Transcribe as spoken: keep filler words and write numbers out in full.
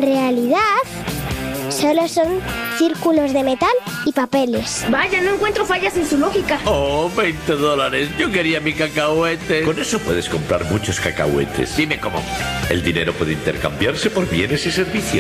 en realidad solo son círculos de metal y papeles. Vaya, no encuentro fallas en su lógica. Oh, veinte dólares. Yo quería mi cacahuete. Con eso puedes comprar muchos cacahuetes. Dime cómo. El dinero puede intercambiarse por bienes y servicios.